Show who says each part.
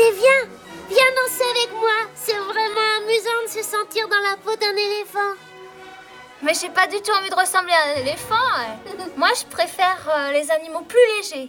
Speaker 1: Allez, viens. Viens danser avec moi. C'est vraiment amusant de se sentir dans la peau d'un éléphant.
Speaker 2: Mais j'ai pas du tout envie de ressembler à un éléphant. Moi, je préfère les animaux plus légers.